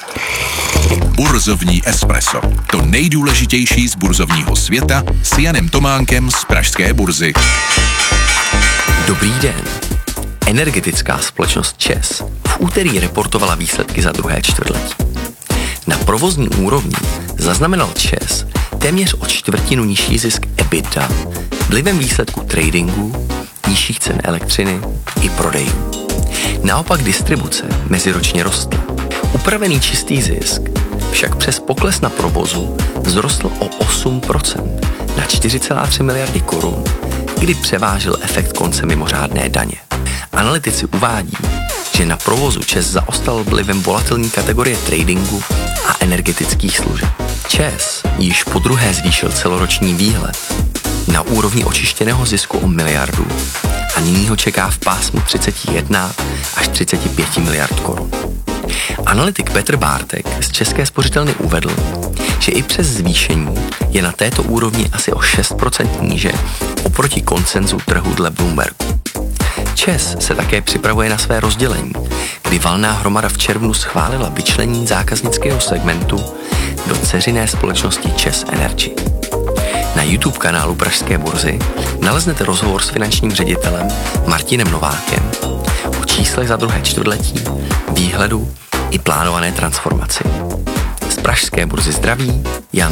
Burzovní espresso. To nejdůležitější z burzovního světa s Janem Tománkem z pražské burzy. Dobrý den. Energetická společnost ČEZ v úterý reportovala výsledky za druhé čtvrtletí. Na provozní úrovni zaznamenal ČEZ téměř o čtvrtinu nižší zisk EBITDA vlivem výsledku tradingu, nižších cen elektřiny i prodejů. Naopak distribuce meziročně rostla. Upravený čistý zisk však přes pokles na provozu vzrostl o 8% na 4,3 miliardy korun, kdy převážil efekt konce mimořádné daně. Analytici uvádí, že na provozu ČEZ zaostal vlivem volatilní kategorie tradingu a energetických služeb. ČEZ již podruhé zvýšil celoroční výhled na úrovni očištěného zisku o miliardu a nyní ho čeká v pásmu 31 až 35 miliard korun. Analytik Petr Bártek z České spořitelny uvedl, že i přes zvýšení je na této úrovni asi o 6% níže oproti konsenzu trhu dle Bloombergu. ČEZ se také připravuje na své rozdělení, kdy valná hromada v červnu schválila vyčlenění zákaznického segmentu do dceřiné společnosti ČEZ Energy. Na YouTube kanálu Pražské burzy naleznete rozhovor s finančním ředitelem Martinem Novákem o číslech za druhé čtvrtletí, výhledu i plánované transformaci. Z Pražské burzy zdraví Jan